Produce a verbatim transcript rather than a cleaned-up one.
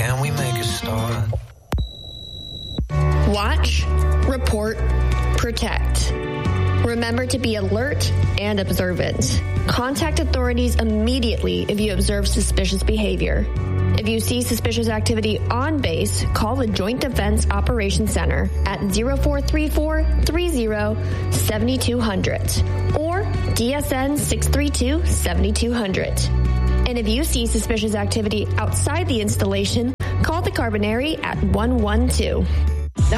Can we make a start? Watch, report, protect. Remember to be alert and observant. Contact authorities immediately if you observe suspicious behavior. If you see suspicious activity on base, call the Joint Defense Operations Center at zero four three four, three zero, seven two zero zero or D S N six three two, seven two zero zero. And if you see suspicious activity outside the installation, call the Carbonary at one one two.